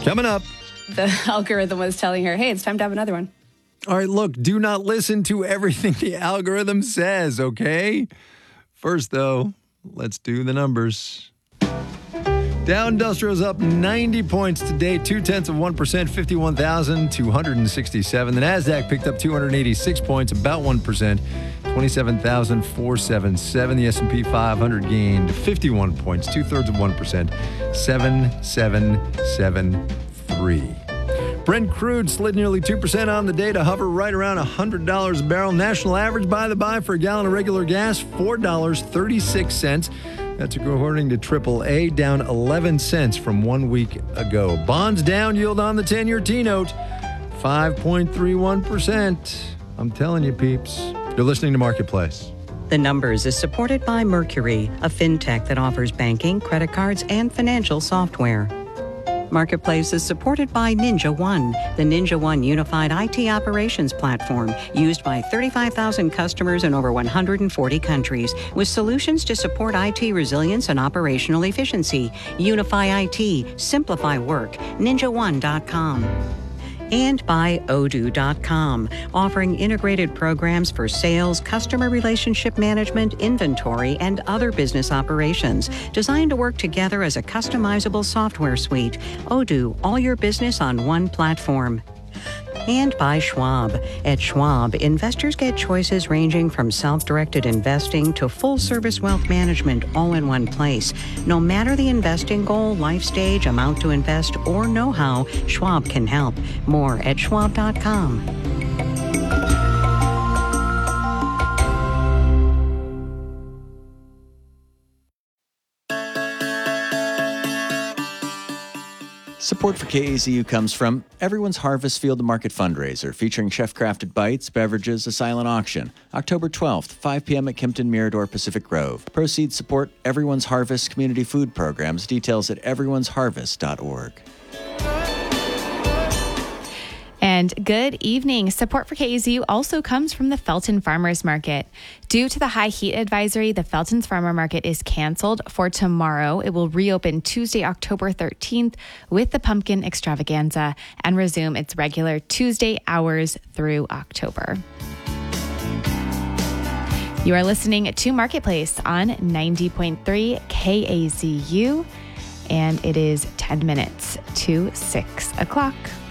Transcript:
Coming up. The algorithm was telling her, hey, it's time to have another one. All right, look, do not listen to everything the algorithm says, okay? First, though, let's do the numbers. Dow Industrial's up 90 points today, 0.2%, 51,267. The NASDAQ picked up 286 points, about 1%, 27,477. The S&P 500 gained 51 points, 2/3%, 7,773. Brent crude slid nearly 2% on the day to hover right around $100 a barrel. National average, by the by, for a gallon of regular gas, $4.36. That's according to AAA, down 11 cents from 1 week ago. Bonds down, yield on the 10-year T-note, 5.31%. I'm telling you, peeps. You're listening to Marketplace. The Numbers is supported by Mercury, a fintech that offers banking, credit cards, and financial software. Marketplace is supported by NinjaOne, the NinjaOne unified IT operations platform used by 35,000 customers in over 140 countries with solutions to support IT resilience and operational efficiency. Unify IT, simplify work, ninjaone.com. And by Odoo.com, offering integrated programs for sales, customer relationship management, inventory, and other business operations, designed to work together as a customizable software suite. Odoo, all your business on one platform. And by Schwab. At Schwab, investors get choices ranging from self-directed investing to full-service wealth management all in one place. No matter the investing goal, life stage, amount to invest, or know-how, Schwab can help. More at schwab.com. Support for KAZU comes from Everyone's Harvest Field to Market fundraiser featuring chef-crafted bites, beverages, a silent auction. October 12th, 5 p.m. at Kimpton Mirador Pacific Grove. Proceeds support Everyone's Harvest community food programs. Details at everyone'sharvest.org. And good evening. Support for KAZU also comes from the Felton Farmers Market. Due to the high heat advisory, the Felton's Farmer Market is canceled for tomorrow. It will reopen Tuesday, October 13th with the Pumpkin Extravaganza and resume its regular Tuesday hours through October. You are listening to Marketplace on 90.3 KAZU, and it is 10 minutes to 6 o'clock.